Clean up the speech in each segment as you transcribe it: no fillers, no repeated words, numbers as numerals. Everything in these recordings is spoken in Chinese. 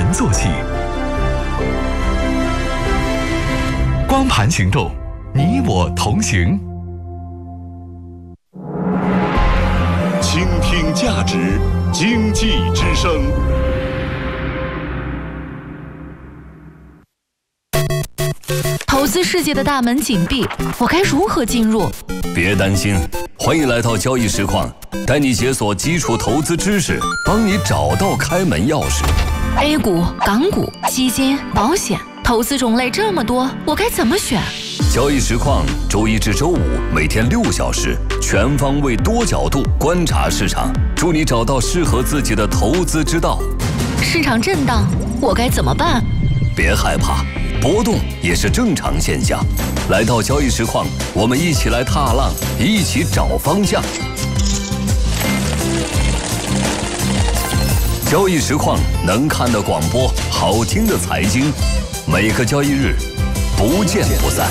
盘做起。光盘行动，你我同行。 倾听价值，经济之声。 投资世界的大门紧闭，我该如何进入？ 别担心，欢迎来到交易实况，带你解锁基础投资知识，帮你找到开门钥匙。 A 股、港股、基金、保险，投资种类这么多，我该怎么选？ 交易实况，周一至周五每天6小时，全方位多角度观察市场，助你找到适合自己的投资之道。 市场震荡，我该怎么办？ 别害怕，波动也是正常现象。来到交易实况，我们一起来踏浪，一起找方向。交易实况能看的广播，好听的财经，每个交易日不见不散。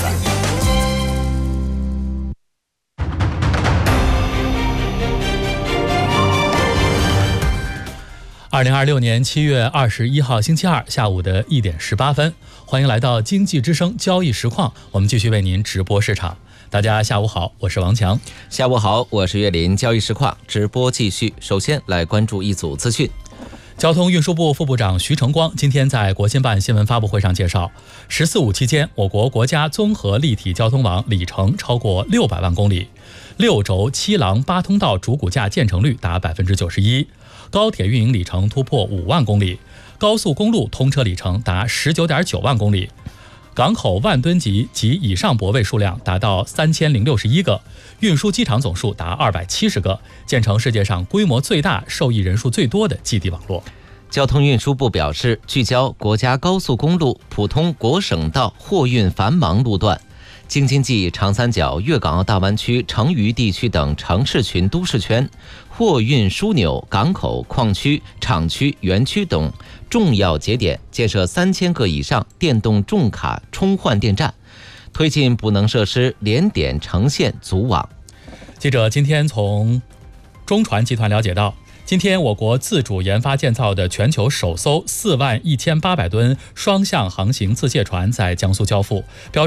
2026年7月21号星期二下午的1点18分，欢迎来到经济之声交易实况，我们继续为您直播市场。大家下午好，我是王强。 下午好，我是岳林。交易实况直播继续，首先来关注一组资讯。 交通运输部副部长徐成光今天在国新办新闻发布会上介绍，“14·5”期间，我国国家综合立体交通网里程超过600万公里，6轴7廊8通道主骨架建成率达91%，高铁运营里程突破5万公里，高速公路通车里程达19.9万公里，港口万吨级及以上泊位数量达到3061个，运输机场总数达270个，建成世界上规模最大、受益人数最多的基地网络。 交通运输部表示，聚焦国家高速公路、普通国省道货运繁忙路段，京津冀、长三角、粤港澳大湾区、成渝地区等城市群、都市圈货运枢纽、港口、矿区、厂区、园区等重要节点建设3000个以上电动重卡充换电站，推进补能设施联点成线组网。 记者今天从中船集团了解到，今天我国自主研发建造的全球首艘41800吨双向航行自卸船在江苏交付，标